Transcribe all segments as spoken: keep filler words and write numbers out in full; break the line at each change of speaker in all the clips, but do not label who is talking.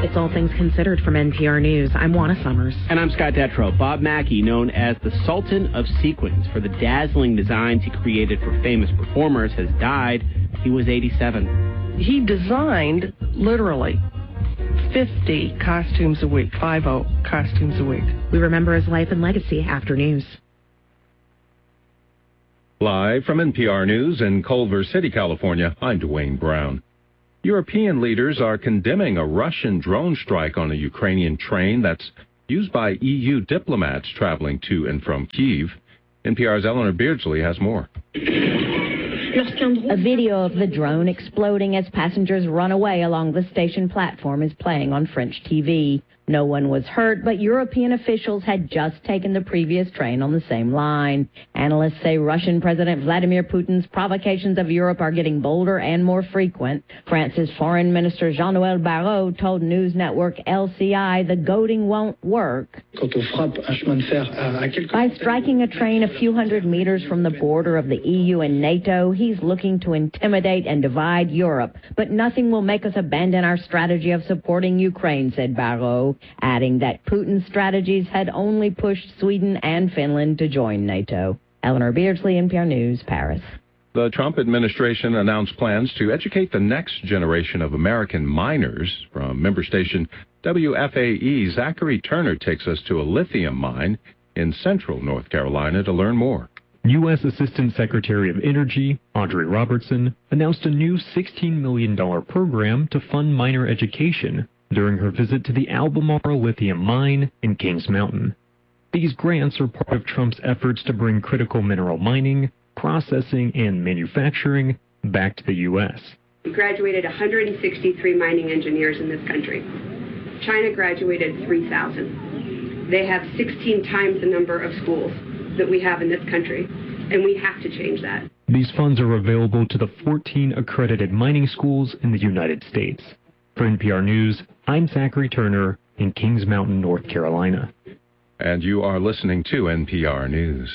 It's All Things Considered from N P R News. I'm Juana Summers.
And I'm Scott Detrow. Bob Mackie, known as the Sultan of Sequins for the dazzling designs he created for famous performers, has died. He was eighty-seven.
He designed, literally, fifty costumes a week, five oh costumes a week.
We remember his life and legacy after news.
Live from N P R News in Culver City, California, I'm Dwayne Brown. European leaders are condemning a Russian drone strike on a Ukrainian train that's used by E U diplomats traveling to and from Kyiv. N P R's Eleanor Beardsley has more.
A video of the drone exploding as passengers run away along the station platform is playing on French T V. No one was hurt, but European officials had just taken the previous train on the same line. Analysts say Russian President Vladimir Putin's provocations of Europe are getting bolder and more frequent. France's Foreign Minister Jean-Noël Barrot told news network L C I the goading won't work. By striking a train a few hundred meters from the border of the E U and NATO, he's looking to intimidate and divide Europe. But nothing will make us abandon our strategy of supporting Ukraine, said Barrot, adding that Putin's strategies had only pushed Sweden and Finland to join NATO. Eleanor Beardsley, N P R News, Paris.
The Trump administration announced plans to educate the next generation of American miners. From member station W F A E, Zachary Turner takes us to a lithium mine in central North Carolina to learn more.
U S Assistant Secretary of Energy, Audrey Robertson, announced a new sixteen million dollars program to fund miner education during her visit to the Albemarle lithium mine in Kings Mountain. These grants are part of Trump's efforts to bring critical mineral mining, processing, and manufacturing back to the U S.
We graduated one hundred sixty-three mining engineers in this country. China graduated three thousand. They have sixteen times the number of schools that we have in this country, and we have to change that.
These funds are available to the fourteen accredited mining schools in the United States. For N P R News, I'm Zachary Turner in Kings Mountain, North Carolina.
And you are listening to N P R News.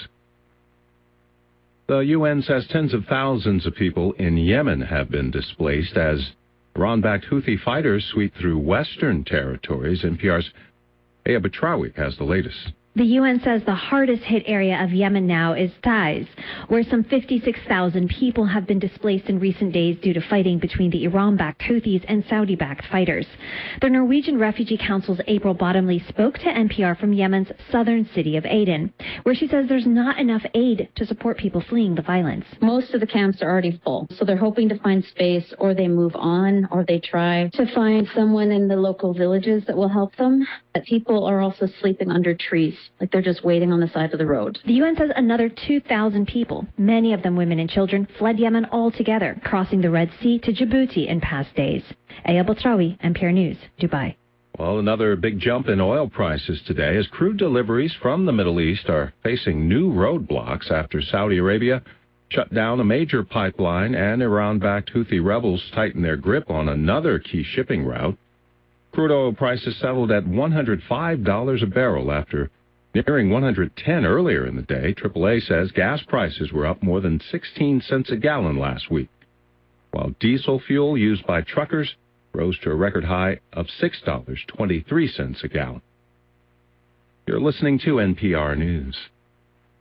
The U N says tens of thousands of people in Yemen have been displaced as Iran-backed Houthi fighters sweep through western territories. N P R's Aya Batrawi has the latest.
The U N says the hardest hit area of Yemen now is Taiz, where some fifty-six thousand people have been displaced in recent days due to fighting between the Iran-backed Houthis and Saudi-backed fighters. The Norwegian Refugee Council's April Bottomley spoke to N P R from Yemen's southern city of Aden, where she says there's not enough aid to support people fleeing the violence.
Most of the camps are already full, so they're hoping to find space, or they move on, or they try to find someone in the local villages that will help them. But people are also sleeping under trees, like they're just waiting on the side of the road.
The U N says another two thousand people, many of them women and children, fled Yemen altogether, crossing the Red Sea to Djibouti in past days. Aya Batrawi, N P R News, Dubai.
Well, another big jump in oil prices today as crude deliveries from the Middle East are facing new roadblocks after Saudi Arabia shut down a major pipeline and Iran-backed Houthi rebels tightened their grip on another key shipping route. Crude oil prices settled at one hundred five dollars a barrel after nearing one hundred ten dollars earlier in the day. triple A says gas prices were up more than sixteen cents a gallon last week, while diesel fuel used by truckers rose to a record high of six dollars and twenty-three cents a gallon. You're listening to N P R News.